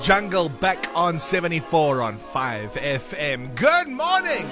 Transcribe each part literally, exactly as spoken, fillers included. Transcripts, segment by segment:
Jungle back on seventy-four on five F M. Good morning!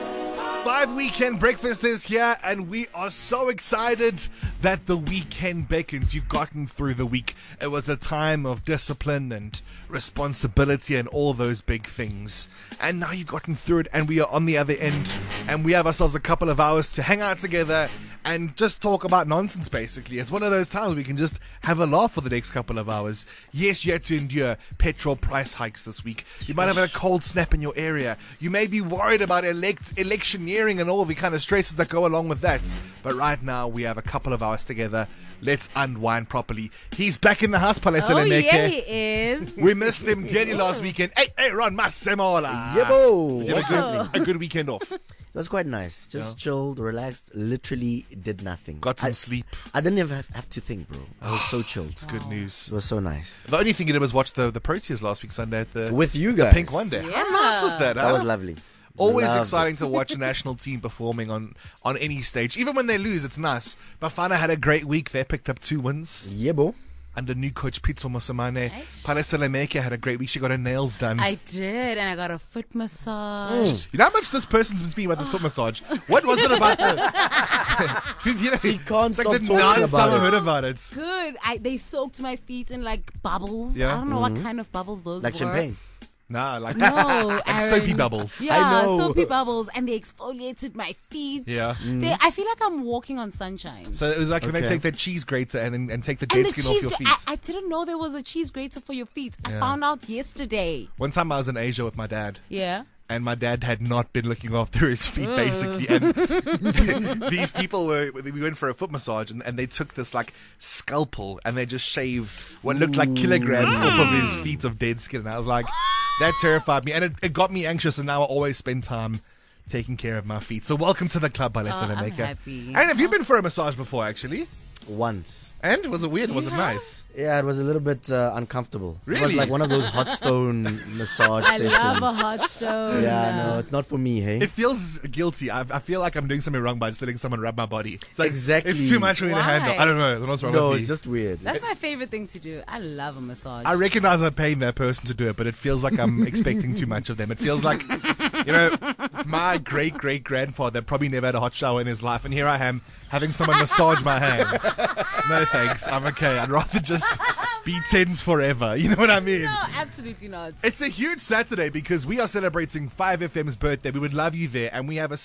Five Weekend Breakfast is here, and we are so excited that the weekend beckons. You've gotten through the week. It was a time of discipline and responsibility and all those big things. And now you've gotten through it, and we are on the other end, and we have ourselves a couple of hours to hang out together and just talk about nonsense, basically. It's one of those times we can just have a laugh for the next couple of hours. Yes, you had to endure petrol price hikes this week. You might have had a cold snap in your area. You may be worried about elect- electioneering and all the kind of stresses that go along with that. But right now, we have a couple of hours together. Let's unwind properly. He's back in the house, Palesa Oh, Lemeke. yeah, he is. We missed him dearly last weekend. Hey, hey, Ron Masemola. Yebo. You had a Yo. good, a good weekend off. It was quite nice. Just Yeah. chilled, relaxed, literally did nothing. Got some I, sleep. I didn't even have, have to think, bro. I was so chilled. It's good news. It was so nice. The only thing you did was watch the, the Proteas last week Sunday at the With you guys. Pink One Day. Yeah. How nice was that? That huh? was lovely. Always Loved exciting it. to watch a national team performing on, on any stage. Even when they lose, it's nice. Bafana had a great week. They picked up two wins Yebo. under new coach Pitso Mosamane. Nice. Palesa Lemeke had a great week. She got her nails done. I did, and I got a foot massage. You know how much this person's been speaking about this foot massage? What was it about the... you know, She can't it's like stop the talking ninth about time I it. heard about it. Good. I, they soaked my feet in like bubbles. Yeah? I don't know what kind of bubbles those Like were. champagne. Nah, like, No, like Aaron. soapy bubbles. Yeah, I know. soapy bubbles, and they exfoliated my feet. Yeah. They, I feel like I'm walking on sunshine. So it was like when they Okay. take that cheese grater and, and take the and dead the skin off cheese, your gra- feet. I, I didn't know there was a cheese grater for your feet. I Yeah. found out yesterday. One time I was in Asia with my dad. Yeah. And my dad had not been looking after his feet, basically. And these people were, we went for a foot massage, and, and they took this, like, scalpel, and they just shaved what looked like kilograms off of his feet of dead skin. And I was like, that terrified me. And it, it got me anxious, and now I always spend time taking care of my feet. So welcome to the club, Palesa Oh, I'm Lemeke. happy. And have you been for a massage before, actually? Once. And was it weird? Was it Yeah. nice? Yeah, it was a little bit uh, uncomfortable. It Really? was like one of those hot stone massage I sessions. love a hot stone. Yeah, no, it's not for me, hey? It feels guilty. I, I feel like I'm doing something wrong by just letting someone rub my body. It's like, Exactly. It's too much for me to Why? handle. I don't know. What's wrong no, with me? it's just weird. That's my favorite thing to do. I love a massage. I recognize I'm paying that person to do it, but it feels like I'm expecting too much of them. It feels like, you know, my great great grandfather probably never had a hot shower in his life, and here I am having someone massage my hands. No thanks, I'm okay. I'd rather just be tens forever. You know what I mean? No, absolutely not. It's a huge Saturday because we are celebrating five F M's birthday. We would love you there, and we have a